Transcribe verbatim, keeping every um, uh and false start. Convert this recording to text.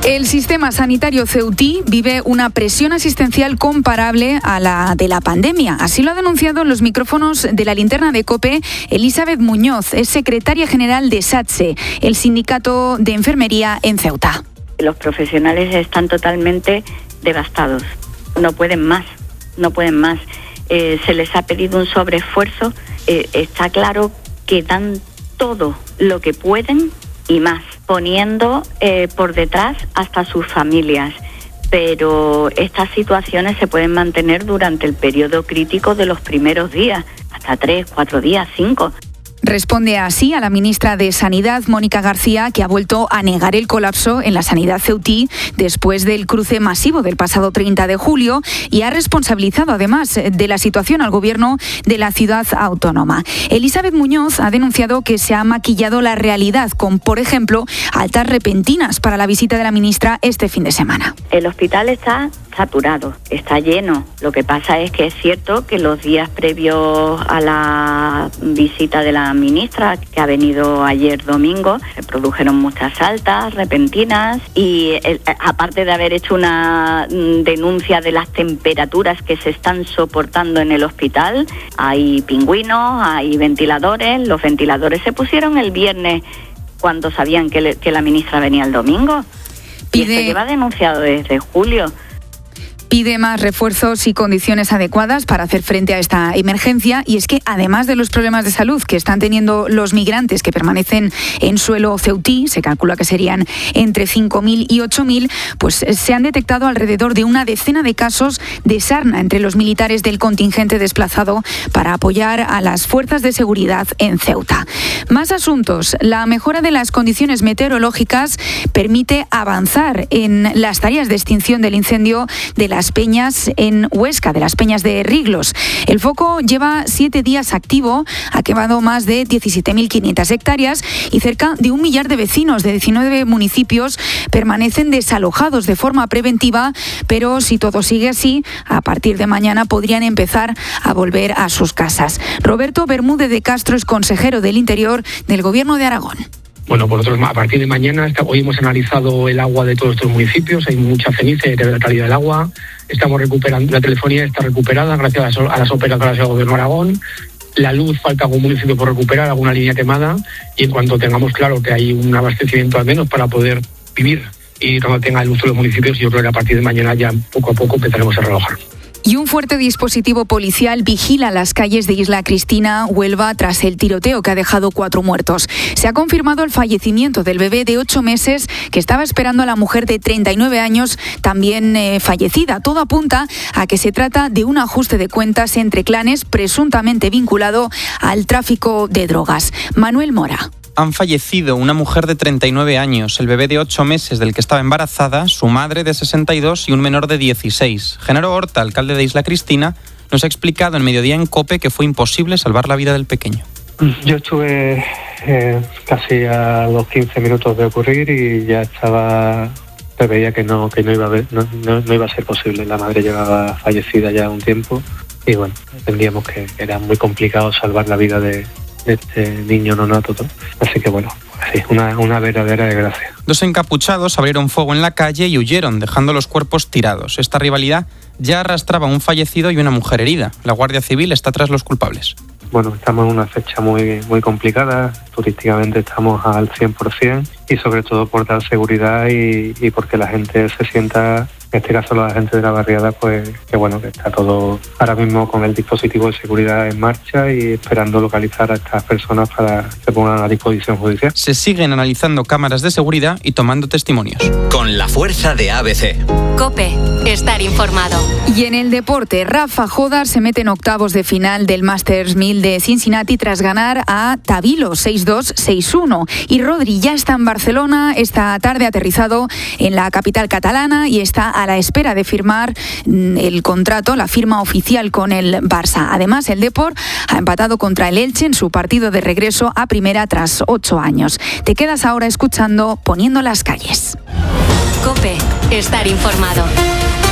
El sistema sanitario ceutí vive una presión asistencial comparable a la de la pandemia. Así lo ha denunciado en los micrófonos de la linterna de COPE Elizabeth Muñoz, es secretaria general de SATSE, el sindicato de enfermería en Ceuta. Los profesionales están totalmente devastados, no pueden más, no pueden más. Eh, se les ha pedido un sobreesfuerzo, eh, está claro que dan todo lo que pueden y más, poniendo eh, por detrás hasta sus familias. Pero estas situaciones se pueden mantener durante el periodo crítico de los primeros días, hasta tres, cuatro días, cinco. Responde así a la ministra de Sanidad, Mónica García, que ha vuelto a negar el colapso en la sanidad ceutí después del cruce masivo del pasado treinta de julio y ha responsabilizado además de la situación al gobierno de la ciudad autónoma. Elizabeth Muñoz ha denunciado que se ha maquillado la realidad con, por ejemplo, altas repentinas para la visita de la ministra este fin de semana. El hospital está saturado, está lleno. Lo que pasa es que es cierto que los días previos a la visita de la ministra, que ha venido ayer domingo, se produjeron muchas altas, repentinas, y el, aparte de haber hecho una denuncia de las temperaturas que se están soportando en el hospital, hay pingüinos, hay ventiladores. Los ventiladores se pusieron el viernes cuando sabían que, le, que la ministra venía el domingo. Pide... Y esto lleva denunciado desde julio. Pide más refuerzos y condiciones adecuadas para hacer frente a esta emergencia, y es que además de los problemas de salud que están teniendo los migrantes que permanecen en suelo ceutí, se calcula que serían entre cinco mil y ocho mil, pues se han detectado alrededor de una decena de casos de sarna entre los militares del contingente desplazado para apoyar a las fuerzas de seguridad en Ceuta. Más asuntos. La mejora de las condiciones meteorológicas permite avanzar en las tareas de extinción del incendio de la Las Peñas en Huesca, de las Peñas de Riglos. El foco lleva siete días activo, ha quemado más de diecisiete mil quinientas hectáreas y cerca de un millar de vecinos de diecinueve municipios permanecen desalojados de forma preventiva, pero si todo sigue así, a partir de mañana podrían empezar a volver a sus casas. Roberto Bermúdez de Castro es consejero del Interior del Gobierno de Aragón. Bueno, por otro, a partir de mañana, hoy hemos analizado el agua de todos estos municipios, hay mucha ceniza de la calidad del agua, estamos recuperando, la telefonía está recuperada gracias a las operadoras del Gobierno de Aragón, la luz falta algún municipio por recuperar, alguna línea quemada, y en cuanto tengamos claro que hay un abastecimiento al menos para poder vivir y cuando tenga luz en los municipios, yo creo que a partir de mañana ya poco a poco empezaremos a rebajar. Y un fuerte dispositivo policial vigila las calles de Isla Cristina, Huelva, tras el tiroteo que ha dejado cuatro muertos. Se ha confirmado el fallecimiento del bebé de ocho meses que estaba esperando a la mujer de treinta y nueve años, también eh, fallecida. Todo apunta a que se trata de un ajuste de cuentas entre clanes presuntamente vinculado al tráfico de drogas. Manuel Mora. Han fallecido una mujer de treinta y nueve años, el bebé de ocho meses del que estaba embarazada, su madre de sesenta y dos y un menor de dieciséis. Genaro Horta, alcalde de Isla Cristina, nos ha explicado en Mediodía en COPE que fue imposible salvar la vida del pequeño. Yo estuve eh, casi a los quince minutos de ocurrir y ya estaba, se veía que no que no iba a ver, no, no, no iba a ser posible. La madre llevaba fallecida ya un tiempo y bueno, entendíamos que era muy complicado salvar la vida de este niño nonato, ¿no? Así que bueno, sí, una, una verdadera desgracia. Dos encapuchados abrieron fuego en la calle y huyeron, dejando los cuerpos tirados. Esta rivalidad ya arrastraba a un fallecido y una mujer herida. La Guardia Civil está tras los culpables. Bueno, estamos en una fecha muy muy complicada, turísticamente estamos al cien por ciento y sobre todo por dar seguridad y, y porque la gente se sienta, en este caso la gente de la barriada, pues que bueno, que está todo ahora mismo con el dispositivo de seguridad en marcha y esperando localizar a estas personas para que se pongan a disposición judicial. Se siguen analizando cámaras de seguridad y tomando testimonios. Con la fuerza de A B C. COPE, estar informado. Y en el deporte, Rafa Jodar se mete en octavos de final del Masters mil de Cincinnati tras ganar a Tabilo seis dos seis uno. Y Rodri ya está en Barcelona, esta tarde aterrizado en la capital catalana y está a la espera de firmar el contrato, la firma oficial con el Barça. Además, el Depor ha empatado contra el Elche en su partido de regreso a primera tras ocho años. Te quedas ahora escuchando Poniendo las calles. COPE, estar informado.